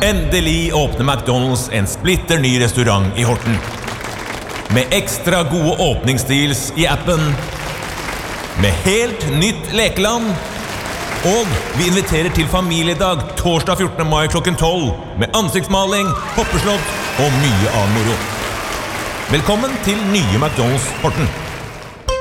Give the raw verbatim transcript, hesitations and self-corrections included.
Endelig åpner McDonald's en splitter ny restaurant i Horten. Med ekstra gode åpningsstils i appen, med helt nytt lekeland, og vi inviterer til familiedag torsdag fjortende mai klokken tolv, med ansiktsmaling, hoppeslott og mye annen moro. Velkommen til nye McDonald's Horten.